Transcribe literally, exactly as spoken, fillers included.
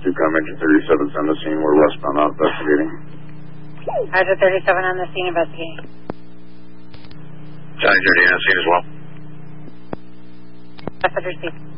two, com engine thirty-seven's on the scene. We're westbound out investigating. Roger, thirty-seven on the scene investigating. Charger, do you on the scene as well? That's what you're seeing.